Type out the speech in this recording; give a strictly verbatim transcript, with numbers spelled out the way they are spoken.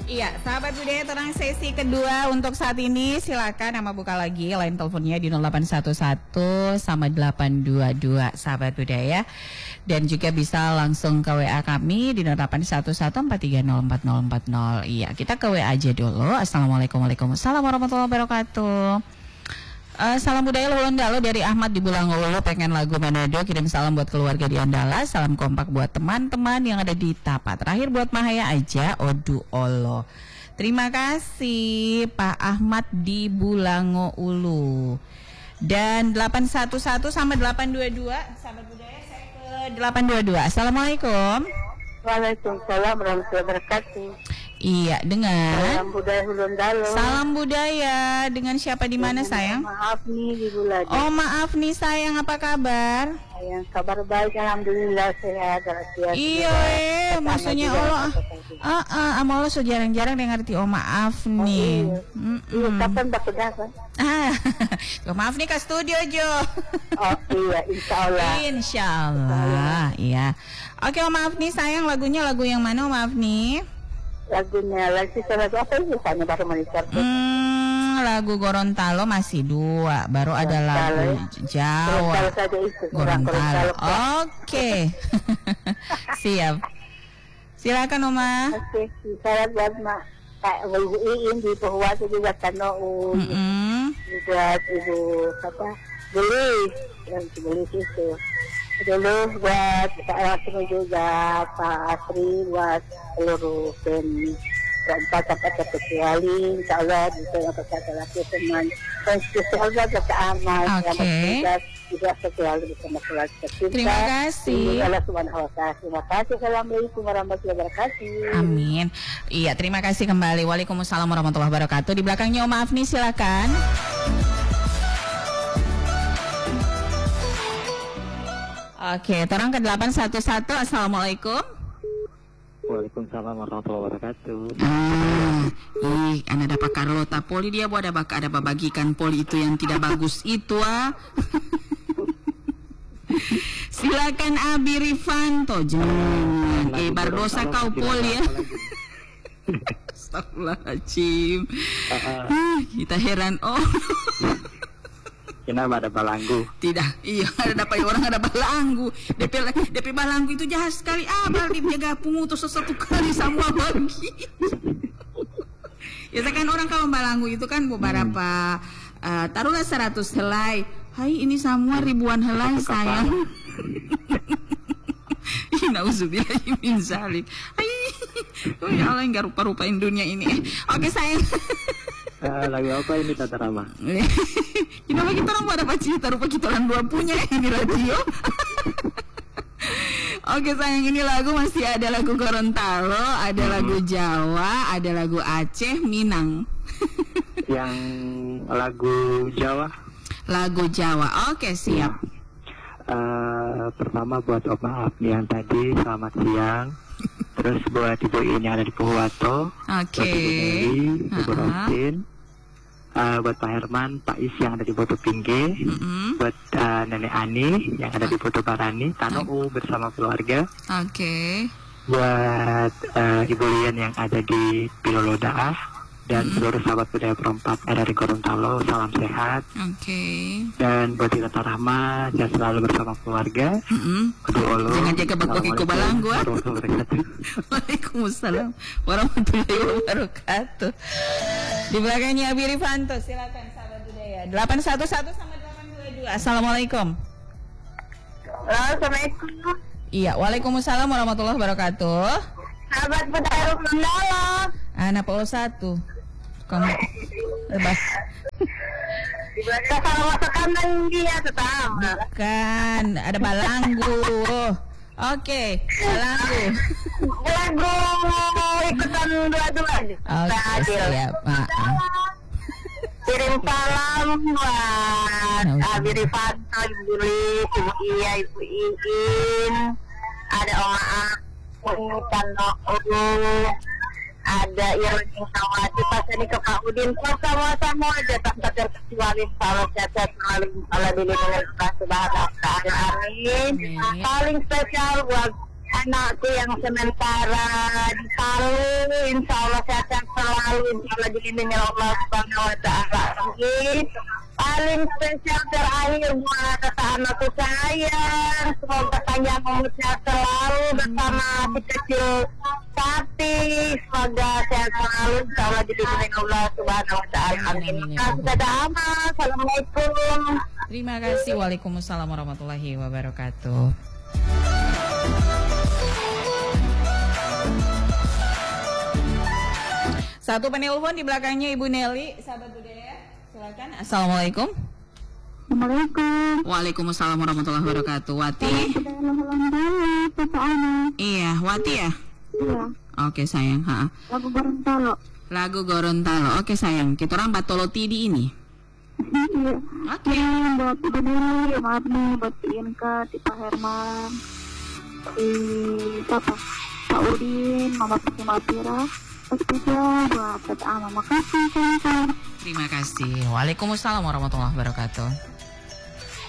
Iya, sahabat budaya tenang sesi kedua untuk saat ini. Silakan nama buka lagi line teleponnya di nol delapan satu satu sama delapan dua dua sahabat budaya. Dan juga bisa langsung ke W A kami di nol delapan satu satu empat tiga nol empat nol empat nol. Iya, kita ke W A aja dulu. Assalamualaikum Waalaikumsalam warahmatullahi wabarakatuh. Uh, salam budaya Lulundalo dari Ahmad di Bulangolo, pengen lagu Manado, kirim salam buat keluarga di Andala, salam kompak buat teman-teman yang ada di Tapa. Terakhir buat Mahaya aja, Odu Olo. Terima kasih Pak Ahmad di Bulango Ulu. Dan delapan satu satu sama delapan dua dua, sahabat budaya saya ke delapan dua dua. Assalamualaikum. Waalaikumsalam warahmatullahi wabarakatuh. Iya, dengan Salam budaya Lulundalo. Salam budaya. Dengan siapa di mana sayang? Maaf nih di bulan. Oh maaf nih sayang, apa kabar? Sayang kabar baik, alhamdulillah sehat walafiat. Iya, eh, maksudnya Allah. Ah, ah, ama Allah so jarang-jarang dengar ti oh maaf nih. Iya, kapan baku dapat? Ah, oh, maaf nih ke studio Jo. Oh iya, insya Allah. Insya Allah, iya. Oke, oh, maaf nih sayang, lagunya lagu yang mana? Oh, maaf nih. Lagunya lagi lagu apa ini? Misalnya baru menikah. Hmm, lagu Gorontalo masih dua, baru ada lagu Jawa. Gorontalo saja itu. Gorontalo. Oke. Siap. Silakan Oma. Oke, saya buat mak Kak Ibu Iin di Pohwatu juga Tano. Buat Ibu apa? Beli yang beli itu. Dulu buat Pak Asri juga, Pak Asri buat seluruh tim keempat tempat terkecuali, insya Allah bisa yang berkata laki teman konstitusional berkata amal, okay. Juga selalu bersama keluarga tercinta. Terima kasih. Allah Subhanahu wa Ta'ala. Terima kasih. Assalamualaikum warahmatullahi wabarakatuh. Amin. Iya, terima kasih kembali. Waalaikumsalam warahmatullahi wabarakatuh. Di belakangnya Om Afni, silakan. Oke, orang ke delapan satu satu. Assalamualaikum. Waalaikumsalam warahmatullahi wabarakatuh. Ah, ih, anda dapat Carlota Poli dia buat ada bak ada bagikan poli itu yang tidak bagus itu ah. Silakan Abi Rifanto, jangan eh berdosa kau poli ya. Astagfirullahaladzim. Kita heran oh. Kenapa ada balanggu? Tidak, iya ada dapat orang ada balanggu. D P D P balanggu itu jahat sekali. Ah, berarti dia pengutus satu kali semua bagi. Ya kan orang kalau balanggu itu kan beberapa hmm. uh, taruhlah seratus helai. Hai ini semua ribuan helai sayang. Nauzubillah min zalik. Hai. Oh ya Allah enggak rupa-rupain dunia ini. Oke sayang. Uh, lagu apa ini Tata Rama? Kenapa kita orang pada cerita rupa kita orang dua punya ini radio. Oke sayang, ini lagu masih ada lagu Gorontalo, ada hmm. lagu Jawa, ada lagu Aceh, Minang. Yang lagu Jawa? Lagu Jawa, oke siap. Uh, pertama buat Om Afni yang tadi, selamat siang. Terus buat Ibu Iin yang ada di Pohuwato, okay. buat Ibu Meli, Ibu Rosin, uh, buat Pak Herman, Pak Is yang ada di Boto Pingge, mm-hmm. buat uh, Nenek Ani yang ada di Boto Barani, Tano U bersama keluarga, okay. buat uh, Ibu Lian yang ada di Pilolodaah, dan mm-hmm. seluruh sahabat budaya perempat ada di Gorontalo, salam sehat. Okay. Dan buat Tata Rahma, jangan selalu bersama keluarga. Mm-hmm. Olo, jangan jaga bakoki ke balanggu. Waalaikumsalam warahmatullahi wabarakatuh. Di belakangnya Abi Rifanto, silakan sahabat budaya. delapan satu satu sama delapan dua dua. Assalamualaikum. Assalamualaikum. Iya, waalaikumsalam warahmatullahi wabarakatuh. Sahabat budaya Lulundalo. Anak Paulo satu. Kamu bebas. Di belakang kalau masakan dia tetap. Bukan, ada balanggu. Oke, balanggu. Lagu ikutan dua-dua. Oke, siap, Pak. Kirim salam buat Abi Rifanto, Ibu Lis, Ibu Iya, Ibu Iin. Ada Om Aku, Tano Ulu. Ada Irwin Sawati, pas ini ke Pak Udin, sama-sama aja tanpa terkecuali salah cacat selalu salah dilindungi Allah Subhanahu wa Ta'ala. Amin. Paling spesial buat anakku yang sementara di Palu, insya Allah sehat selalu insya dilindungi Allah Subhanahu Wa Taala. Amin. Paling spesial terakhir buat kata anakku sayang, semoga panjang umurnya selalu bersama si kecil Tati, semoga sehat selalu, insya Allah dilindungi Allah Subhanahu Wa Taala. Amin. Dadah amal. Assalamualaikum. Terima kasih. Waalaikumsalam warahmatullahi wabarakatuh. Satu penelpon di belakangnya Ibu Nelly, sahabat budaya. Silakan. Assalamualaikum. Assalamualaikum. Waalaikumsalam warahmatullahi wabarakatuh. Wati. Iya, Wati ya? Iya. Oke sayang. Ha. Lagu Gorontalo. Lagu Gorontalo. Oke sayang. Kita orang Batoloti di ini. Iya. Oke. Buat Ibu Nelly, maaf nih buat Inka, Pak Herman, di siapa? Pak Udin, Mama Fatima Pira. Juga buat Tata Ama. Makasih sayang. Terima kasih. Waalaikumsalam warahmatullahi wabarakatuh.